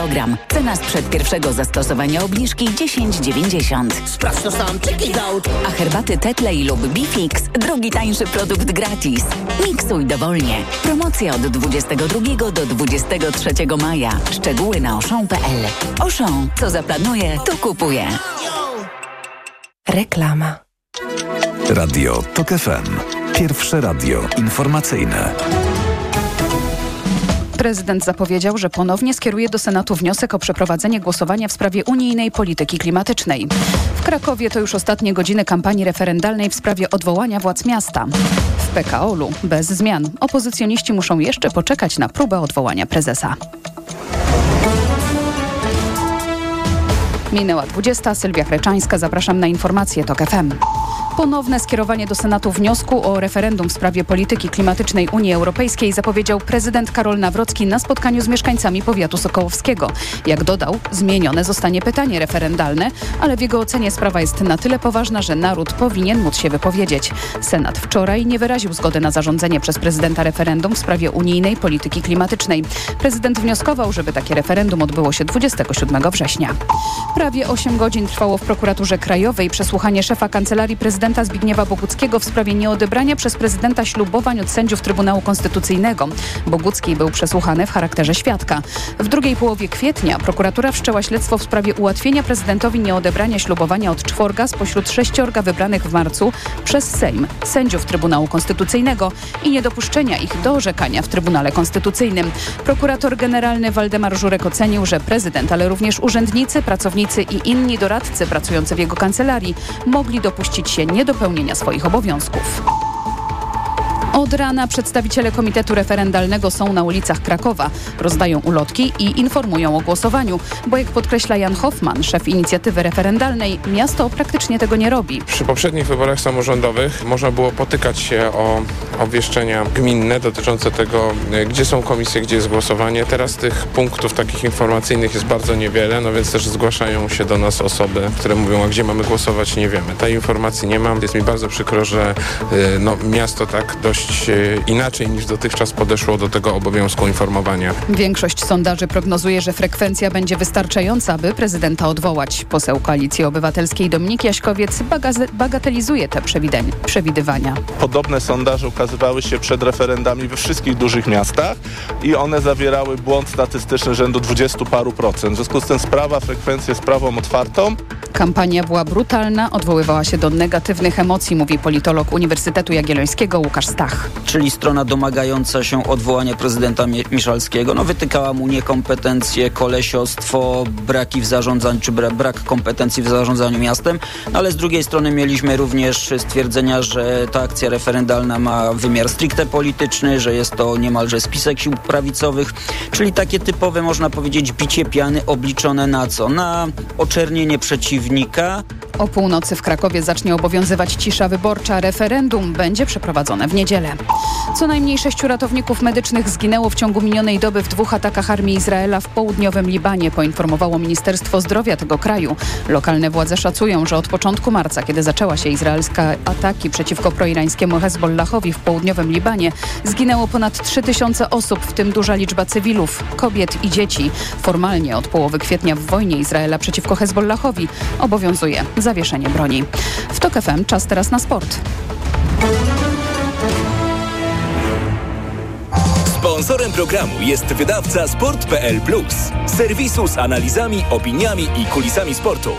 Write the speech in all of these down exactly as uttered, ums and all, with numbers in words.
Program. Cena sprzed pierwszego zastosowania obniżki dziesięć dziewięćdziesiąt. Sprawdź to sam, check it out. A herbaty Tetley lub Bifix drugi tańszy produkt gratis. Miksuj dowolnie. Promocja od dwudziestego drugiego do dwudziestego trzeciego maja. Szczegóły na auchan kropka p l. Auchan. Co zaplanuje, to kupuje. Reklama. Radio Tok F M. Pierwsze radio informacyjne. Prezydent zapowiedział, że ponownie skieruje do Senatu wniosek o przeprowadzenie głosowania w sprawie unijnej polityki klimatycznej. W Krakowie to już ostatnie godziny kampanii referendalnej w sprawie odwołania władz miasta. W P K O L-u bez zmian. Opozycjoniści muszą jeszcze poczekać na próbę odwołania prezesa. Minęła dwudziesta. Sylwia Chreczańska. Zapraszam na informacje Tok F M. Ponowne skierowanie do Senatu wniosku o referendum w sprawie polityki klimatycznej Unii Europejskiej zapowiedział prezydent Karol Nawrocki na spotkaniu z mieszkańcami powiatu sokołowskiego. Jak dodał, zmienione zostanie pytanie referendalne, ale w jego ocenie sprawa jest na tyle poważna, że naród powinien móc się wypowiedzieć. Senat wczoraj nie wyraził zgody na zarządzenie przez prezydenta referendum w sprawie unijnej polityki klimatycznej. Prezydent wnioskował, żeby takie referendum odbyło się dwudziestego siódmego września. Prawie osiem godzin trwało w prokuraturze krajowej przesłuchanie szefa Kancelarii Prezydenta Zbigniewa Boguckiego w sprawie nieodebrania przez prezydenta ślubowań od sędziów Trybunału Konstytucyjnego. Bogucki był przesłuchany w charakterze świadka. W drugiej połowie kwietnia prokuratura wszczęła śledztwo w sprawie ułatwienia prezydentowi nieodebrania ślubowania od czworga spośród sześciorga wybranych w marcu przez Sejm sędziów Trybunału Konstytucyjnego i niedopuszczenia ich do orzekania w Trybunale Konstytucyjnym. Prokurator generalny Waldemar Żurek ocenił, że prezydent, ale również urzędnicy, pracownicy i inni doradcy pracujący w jego kancelarii mogli dopuścić się niedopełnienia swoich obowiązków. Od rana przedstawiciele Komitetu Referendalnego są na ulicach Krakowa. Rozdają ulotki i informują o głosowaniu, bo jak podkreśla Jan Hoffman, szef inicjatywy referendalnej, miasto praktycznie tego nie robi. Przy poprzednich wyborach samorządowych można było potykać się o obwieszczenia gminne dotyczące tego, gdzie są komisje, gdzie jest głosowanie. Teraz tych punktów takich informacyjnych jest bardzo niewiele, no więc też zgłaszają się do nas osoby, które mówią, a gdzie mamy głosować, nie wiemy. Tej informacji nie mam. Jest mi bardzo przykro, że no, miasto tak dość inaczej niż dotychczas podeszło do tego obowiązku informowania. Większość sondaży prognozuje, że frekwencja będzie wystarczająca, by prezydenta odwołać. Poseł Koalicji Obywatelskiej Dominik Jaśkowiec bagatelizuje te przewidywania. Podobne sondaże ukazywały się przed referendami we wszystkich dużych miastach i one zawierały błąd statystyczny rzędu dwudziestu paru procent. W związku z tym sprawa frekwencji jest sprawą otwartą. Kampania była brutalna, odwoływała się do negatywnych emocji, mówi politolog Uniwersytetu Jagiellońskiego Łukasz Stach. Czyli strona domagająca się odwołania prezydenta Miszalskiego, no wytykała mu niekompetencje, kolesiostwo, braki w zarządzaniu, czy brak kompetencji w zarządzaniu miastem, no ale z drugiej strony mieliśmy również stwierdzenia, że ta akcja referendalna ma wymiar stricte polityczny, że jest to niemalże spisek sił prawicowych, czyli takie typowe, można powiedzieć, bicie piany obliczone na co? Na oczernienie przeciwnika. O północy w Krakowie zacznie obowiązywać cisza wyborcza. Referendum będzie przeprowadzone w niedzielę. Co najmniej sześciu ratowników medycznych zginęło w ciągu minionej doby w dwóch atakach armii Izraela w południowym Libanie, poinformowało Ministerstwo Zdrowia tego kraju. Lokalne władze szacują, że od początku marca, kiedy zaczęła się izraelska ataki przeciwko proirańskiemu Hezbollahowi w południowym Libanie, zginęło ponad trzy tysiące osób, w tym duża liczba cywilów, kobiet i dzieci. Formalnie od połowy kwietnia w wojnie Izraela przeciwko Hezbollahowi obowiązuje zawieszenie broni. W Tok F M czas teraz na sport. Sponsorem programu jest wydawca sport kropka p l plus, serwisu z analizami, opiniami i kulisami sportu.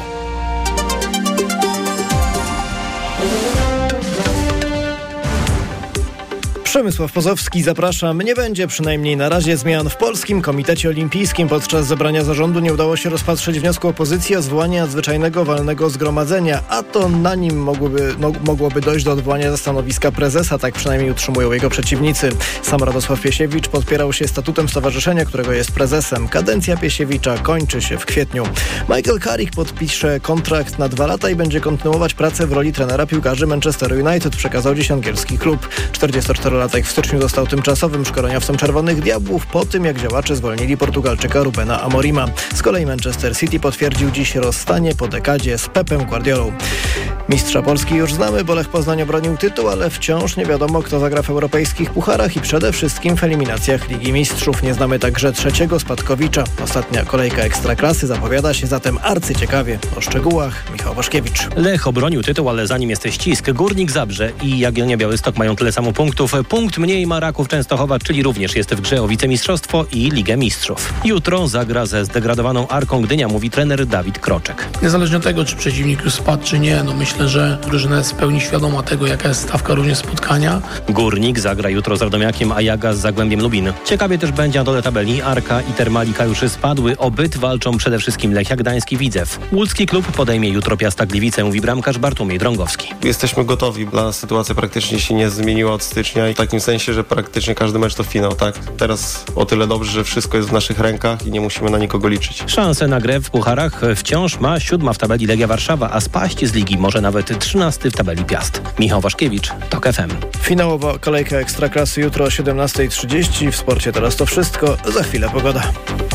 Przemysław Pozowski, zapraszam. Nie będzie przynajmniej na razie zmian w Polskim Komitecie Olimpijskim. Podczas zebrania zarządu nie udało się rozpatrzeć wniosku opozycji o zwołanie nadzwyczajnego walnego zgromadzenia, a to na nim mogłoby, no, mogłoby dojść do odwołania ze stanowiska prezesa, tak przynajmniej utrzymują jego przeciwnicy. Sam Radosław Piesiewicz podpierał się statutem stowarzyszenia, którego jest prezesem. Kadencja Piesiewicza kończy się w kwietniu. Michael Carrick podpisze kontrakt na dwa lata i będzie kontynuować pracę w roli trenera piłkarzy Manchesteru United, przekazał dziś angielski klub. czterdziestoczterolatek w styczniu został tymczasowym szkoleniowcem Czerwonych Diabłów po tym, jak działacze zwolnili Portugalczyka Rubena Amorima. Z kolei Manchester City potwierdził dziś rozstanie po dekadzie z Pepem Guardiolą. Mistrza Polski już znamy, bo Lech Poznań obronił tytuł, ale wciąż nie wiadomo, kto zagra w europejskich pucharach i przede wszystkim w eliminacjach Ligi Mistrzów. Nie znamy także trzeciego spadkowicza. Ostatnia kolejka Ekstraklasy zapowiada się zatem arcyciekawie. O szczegółach Michał Waszkiewicz. Lech obronił tytuł, ale za nim jest ścisk. Górnik Zabrze i Jagiellonia Białystok mają tyle samo punktów. Punkt mniej ma Raków Częstochowa, czyli również jest w grze o wicemistrzostwo i Ligę Mistrzów. Jutro zagra ze zdegradowaną Arką Gdynia, mówi trener Dawid Kroczek. Niezależnie od tego, czy przeciwnik już spadł, czy nie, no myślę, że drużyna jest w pełni świadoma tego, jaka jest stawka również spotkania. Górnik zagra jutro z Radomiakiem, a Jaga z Zagłębiem Lubin. Ciekawie też będzie na dole tabeli. Arka i Termalika już spadły. O byt walczą przede wszystkim Lechia Gdańsk i Widzew. Łódzki klub podejmie jutro Piasta Gliwice, mówi bramkarz Bartłomiej Drągowski. Jesteśmy gotowi. Dla sytuacja praktycznie się nie zmieniła od stycznia i w takim sensie, że praktycznie każdy mecz to finał, tak? Teraz o tyle dobrze, że wszystko jest w naszych rękach i nie musimy na nikogo liczyć. Szansę na grę w pucharach wciąż ma siódma w tabeli Legia Warszawa, a spaść z ligi może nawet trzynasty w tabeli Piast. Michał Waszkiewicz, TOK F M. Finałowa kolejka Ekstraklasy jutro o siedemnasta trzydzieści. W sporcie teraz to wszystko. Za chwilę pogoda.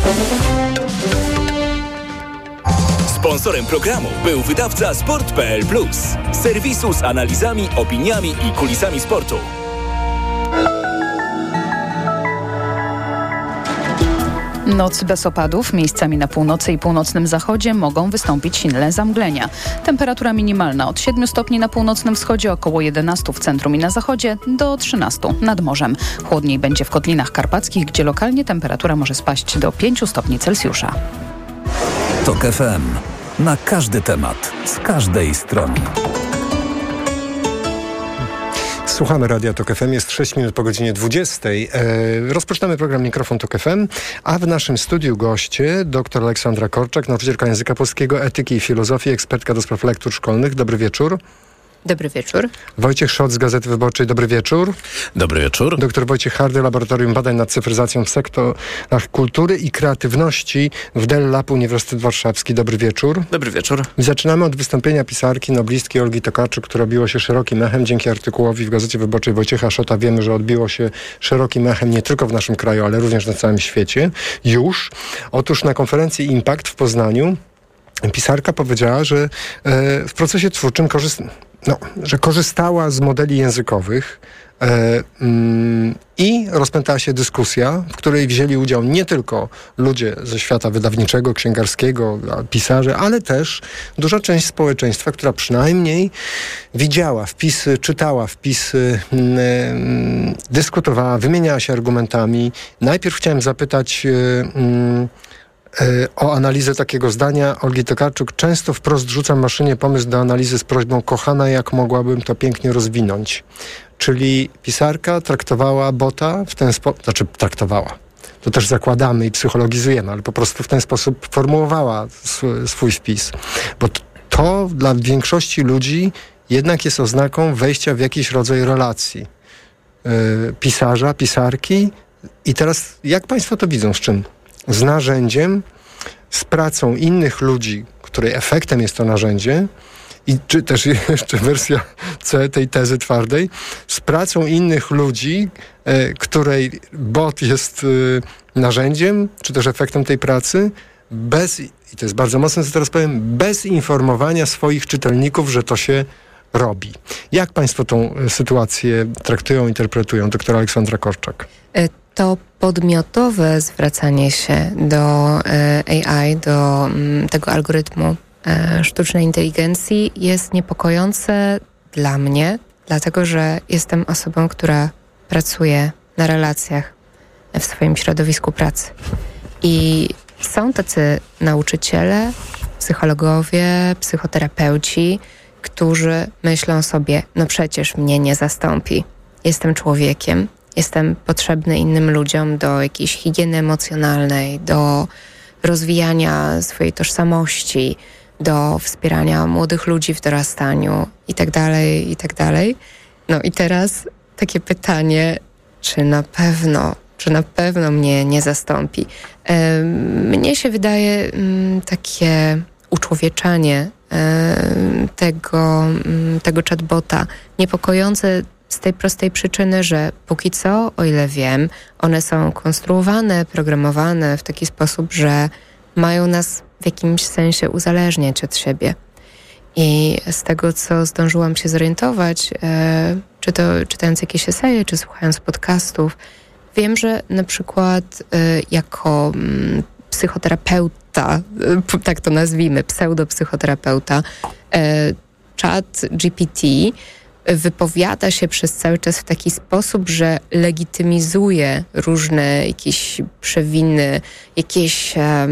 Sponsorem programu był wydawca sport kropka p l plus. Serwisu z analizami, opiniami i kulisami sportu. Noc bez opadów. Miejscami na północy i północnym zachodzie mogą wystąpić silne zamglenia. Temperatura minimalna od siedmiu stopni na północnym wschodzie, około jedenastu w centrum i na zachodzie, do trzynastu nad morzem. Chłodniej będzie w Kotlinach Karpackich, gdzie lokalnie temperatura może spaść do pięciu stopni Celsjusza. TOK F M. Na każdy temat, z każdej strony. Słuchamy Radia TOK F M, jest sześć minut po godzinie dwudziestej. E, rozpoczynamy program Mikrofon TOK F M, a w naszym studiu goście dr Aleksandra Korczak, nauczycielka języka polskiego, etyki i filozofii, ekspertka do spraw lektur szkolnych. Dobry wieczór. Dobry wieczór. Wojciech Szot z Gazety Wyborczej. Dobry wieczór. Dobry wieczór. Doktor Wojciech Hardy, Laboratorium Badań nad Cyfryzacją w sektorach kultury i kreatywności w D E L Lab Uniwersytet Warszawski. Dobry wieczór. Dobry wieczór. I zaczynamy od wystąpienia pisarki, noblistki Olgi Tokarczuk, które odbiło się szerokim echem dzięki artykułowi w Gazecie Wyborczej Wojciecha Szota. Wiemy, że odbiło się szerokim echem nie tylko w naszym kraju, ale również na całym świecie. Już. Otóż na konferencji Impact w Poznaniu pisarka powiedziała, że e, w procesie twórczym korzyst... no, że korzystała z modeli językowych e, mm, i rozpętała się dyskusja, w której wzięli udział nie tylko ludzie ze świata wydawniczego, księgarskiego, pisarze, ale też duża część społeczeństwa, która przynajmniej widziała wpisy, czytała wpisy, mm, dyskutowała, wymieniała się argumentami. Najpierw chciałem zapytać mm, o analizę takiego zdania Olgi Tokarczuk. Często wprost rzucam maszynie pomysł do analizy z prośbą: kochana, jak mogłabym to pięknie rozwinąć. Czyli pisarka traktowała bota w ten sposób, znaczy traktowała, to też zakładamy i psychologizujemy, ale po prostu w ten sposób formułowała sw- swój wpis. Bo t- to dla większości ludzi jednak jest oznaką wejścia w jakiś rodzaj relacji. Yy, pisarza, pisarki. I teraz jak państwo to widzą? Z czym? Z narzędziem, z pracą innych ludzi, której efektem jest to narzędzie, i czy też jeszcze wersja C tej tezy twardej, z pracą innych ludzi, e, której bot jest e, narzędziem, czy też efektem tej pracy, bez, i to jest bardzo mocne, co teraz powiem, bez informowania swoich czytelników, że to się robi. Jak państwo tą sytuację traktują, interpretują? Doktor Aleksandra Korczak. To podmiotowe zwracanie się do A I, do tego algorytmu sztucznej inteligencji jest niepokojące dla mnie, dlatego że jestem osobą, która pracuje na relacjach w swoim środowisku pracy. I są tacy nauczyciele, psychologowie, psychoterapeuci, którzy myślą sobie: no przecież mnie nie zastąpi. Jestem człowiekiem, jestem potrzebny innym ludziom do jakiejś higieny emocjonalnej, do rozwijania swojej tożsamości, do wspierania młodych ludzi w dorastaniu i tak dalej, i tak dalej. No i teraz takie pytanie, czy na pewno, czy na pewno mnie nie zastąpi? E, mnie się wydaje m, takie uczłowieczanie e, tego, m, tego chatbota niepokojące z tej prostej przyczyny, że póki co, o ile wiem, one są konstruowane, programowane w taki sposób, że mają nas w jakimś sensie uzależniać od siebie. I z tego, co zdążyłam się zorientować, e, czy to czytając jakieś eseje, czy słuchając podcastów, wiem, że na przykład e, jako m, psychoterapeuta, e, tak to nazwijmy, pseudopsychoterapeuta, e, Chat G P T wypowiada się przez cały czas w taki sposób, że legitymizuje różne jakieś przewiny, jakieś e,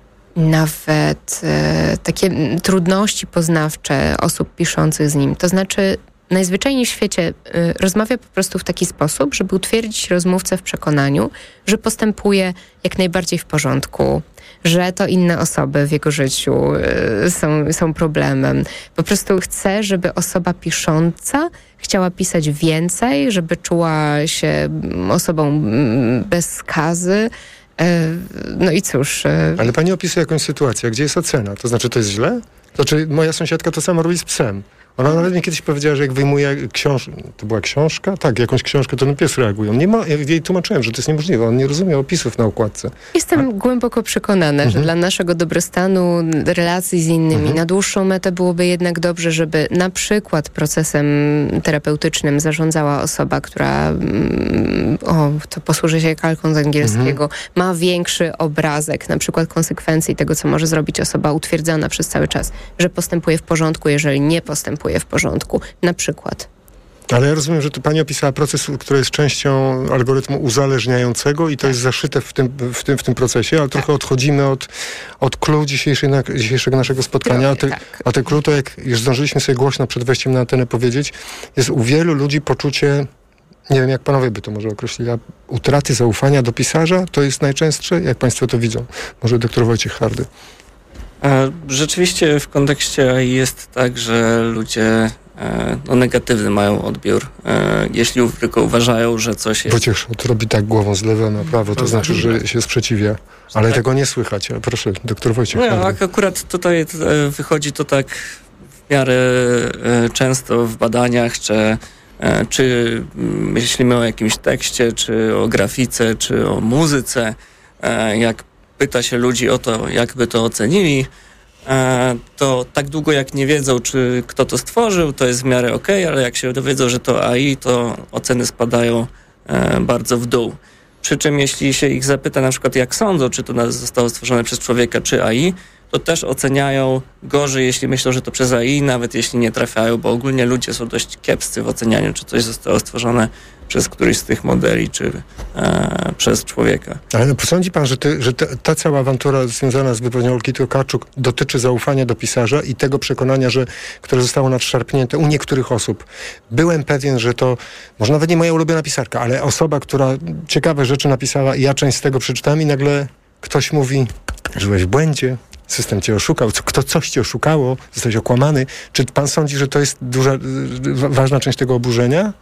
nawet e, takie trudności poznawcze osób piszących z nim. To znaczy najzwyczajniej w świecie e, rozmawia po prostu w taki sposób, żeby utwierdzić rozmówcę w przekonaniu, że postępuje jak najbardziej w porządku, że to inne osoby w jego życiu y, są, są problemem. Po prostu chce, żeby osoba pisząca chciała pisać więcej, żeby czuła się osobą bez skazy. Y, no i cóż... Y... Ale pani opisuje jakąś sytuację, gdzie jest ocena. To znaczy, to jest źle? Znaczy, moja sąsiadka to samo robi z psem. Ona nawet mi kiedyś powiedziała, że jak wyjmuje książkę, to była książka? Tak, jakąś książkę, to ten pies reaguje. On nie ma, ja jej tłumaczyłem, że to jest niemożliwe. On nie rozumie opisów na okładce. Jestem A? głęboko przekonana, mhm. że dla naszego dobrostanu, relacji z innymi, mhm. na dłuższą metę byłoby jednak dobrze, żeby na przykład procesem terapeutycznym zarządzała osoba, która, o, to posłużę się kalką z angielskiego, mhm. ma większy obrazek, na przykład konsekwencji tego, co może zrobić osoba utwierdzana przez cały czas, że postępuje w porządku, jeżeli nie postępuje w porządku, na przykład. Ale ja rozumiem, że to pani opisała proces, który jest częścią algorytmu uzależniającego i to tak. jest zaszyte w tym, w tym, w tym procesie, ale tak. trochę odchodzimy od, od clue dzisiejszej, na, dzisiejszego naszego spotkania. A te, tak. a te clue to, jak już zdążyliśmy sobie głośno przed wejściem na antenę powiedzieć, jest u wielu ludzi poczucie, nie wiem jak panowie by to może określili, utraty zaufania do pisarza, to jest najczęstsze, jak państwo to widzą. Może doktor Wojciech Hardy. Rzeczywiście w kontekście A I jest tak, że ludzie no, negatywny mają odbiór, jeśli tylko uważają, że coś jest... Wojciech to robi tak głową z lewa na prawo, to znaczy, że się sprzeciwia, ale tak. tego nie słychać. Proszę, doktor Wojciech. No, akurat tutaj wychodzi to tak w miarę często w badaniach, czy, czy myślimy o jakimś tekście, czy o grafice, czy o muzyce, jak pyta się ludzi o to, jak by to ocenili, to tak długo jak nie wiedzą, czy kto to stworzył, to jest w miarę okej, ale jak się dowiedzą, że to A I, to oceny spadają bardzo w dół. Przy czym jeśli się ich zapyta na przykład, jak sądzą, czy to zostało stworzone przez człowieka, czy A I, to też oceniają gorzej, jeśli myślą, że to przez A I, nawet jeśli nie trafiają, bo ogólnie ludzie są dość kiepscy w ocenianiu, czy coś zostało stworzone przez któryś z tych modeli, czy e, przez człowieka. Ale no, sądzi pan, że, ty, że ta, ta cała awantura związana z wypowiedzią Olgi Tokarczuk dotyczy zaufania do pisarza i tego przekonania, że, które zostało nadszarpnięte u niektórych osób. Byłem pewien, że to, może nawet nie moja ulubiona pisarka, ale osoba, która ciekawe rzeczy napisała i ja część z tego przeczytałem i nagle ktoś mówi, że byłeś w błędzie, system cię oszukał, kto coś cię oszukało, zostałeś okłamany. Czy pan sądzi, że to jest duża, ważna część tego oburzenia?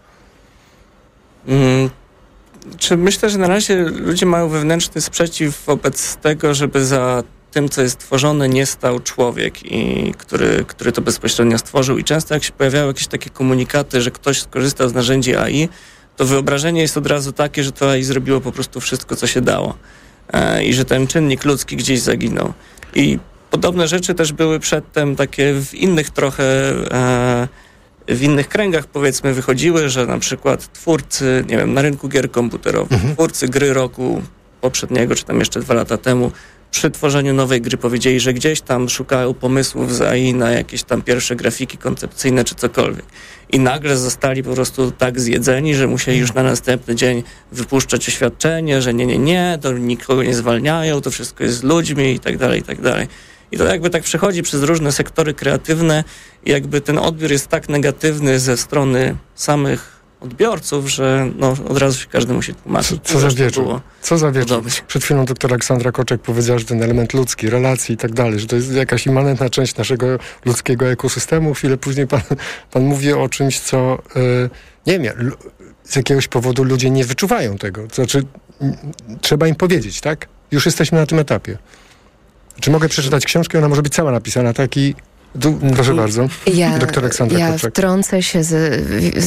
Hmm. Czy myślę, że na razie ludzie mają wewnętrzny sprzeciw wobec tego, żeby za tym, co jest tworzone, nie stał człowiek, i który, który to bezpośrednio stworzył. I często jak się pojawiały jakieś takie komunikaty, że ktoś skorzystał z narzędzi A I, to wyobrażenie jest od razu takie, że to A I zrobiło po prostu wszystko, co się dało. E, I że ten czynnik ludzki gdzieś zaginął. I podobne rzeczy też były przedtem takie w innych trochę... E, w innych kręgach, powiedzmy, wychodziły, że na przykład twórcy, nie wiem, na rynku gier komputerowych, mhm. twórcy gry roku poprzedniego, czy tam jeszcze dwa lata temu, przy tworzeniu nowej gry powiedzieli, że gdzieś tam szukają pomysłów z A I na jakieś tam pierwsze grafiki koncepcyjne, czy cokolwiek. I nagle zostali po prostu tak zjedzeni, że musieli już na następny dzień wypuszczać oświadczenie, że nie, nie, nie, to nikogo nie zwalniają, to wszystko jest z ludźmi i tak dalej, i tak dalej. I to jakby tak przechodzi przez różne sektory kreatywne i jakby ten odbiór jest tak negatywny ze strony samych odbiorców, że no, od razu się każdy musi tłumaczyć. Co, co za wieczór? Co za wieczór? Przed chwilą doktor Aleksandra Koczek powiedziała, że ten element ludzki, relacji i tak dalej, że to jest jakaś immanentna część naszego ludzkiego ekosystemu. Chwilę później pan, pan mówi o czymś, co yy, nie wiem, z jakiegoś powodu ludzie nie wyczuwają tego. To znaczy, m, trzeba im powiedzieć, tak? Już jesteśmy na tym etapie. Czy mogę przeczytać książkę? Ona może być cała napisana, tak? I tu, proszę bardzo, ja, doktor Aleksandra ja Koczek. Ja wtrącę się z,